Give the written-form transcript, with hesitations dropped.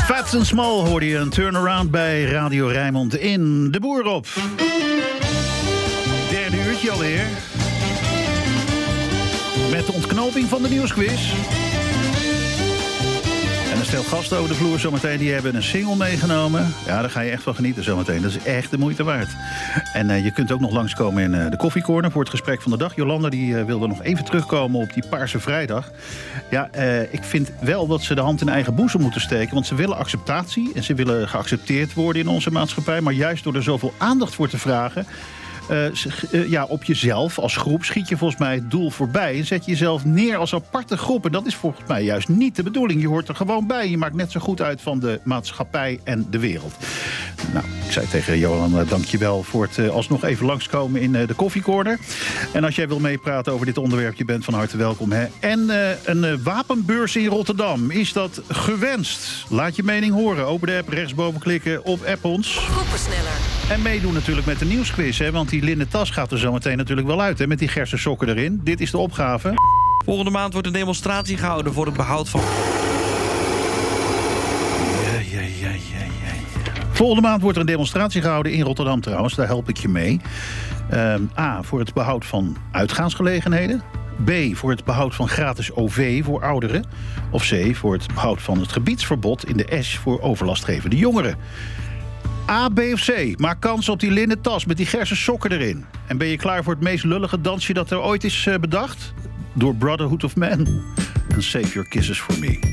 Fats and Small hoorde je een turnaround bij Radio Rijnmond in De Boer op. Derde uurtje alweer. Met de ontknoping van de nieuwsquiz. En een stel gasten over de vloer zometeen. Die hebben een single meegenomen. Ja, daar ga je echt van genieten zometeen. Dat is echt de moeite waard. En je kunt ook nog langskomen in de koffiecorner voor het gesprek van de dag. Jolanda die wilde nog even terugkomen op die Paarse Vrijdag. Ja, ik vind wel dat ze de hand in eigen boezem moeten steken. Want ze willen acceptatie en ze willen geaccepteerd worden in onze maatschappij. Maar juist door er zoveel aandacht voor te vragen... op jezelf als groep schiet je volgens mij het doel voorbij... en zet je jezelf neer als aparte groep. En dat is volgens mij juist niet de bedoeling. Je hoort er gewoon bij. Je maakt net zo goed uit van de maatschappij en de wereld. Nou, ik zei tegen Johan, dankjewel voor het alsnog even langskomen in de koffiecorner. En als jij wil meepraten over dit onderwerp, je bent van harte welkom. Hè? En een wapenbeurs in Rotterdam, is dat gewenst? Laat je mening horen. Open de app, rechtsboven klikken op app ons. Groepensneller. En meedoen natuurlijk met de nieuwsquiz, hè? Want die linnen tas gaat er zo meteen natuurlijk wel uit, hè? Met die gersen sokken erin. Dit is de opgave. Volgende maand wordt een demonstratie gehouden voor het behoud van... Volgende maand wordt er een demonstratie gehouden in Rotterdam trouwens. Daar help ik je mee. A, voor het behoud van uitgaansgelegenheden. B, voor het behoud van gratis OV voor ouderen. Of C, voor het behoud van het gebiedsverbod in de Esch voor overlastgevende jongeren. A, B of C. Maak kans op die linnen tas met die gersen sokken erin. En ben je klaar voor het meest lullige dansje dat er ooit is bedacht? Door Brotherhood of Man. And save your kisses for me.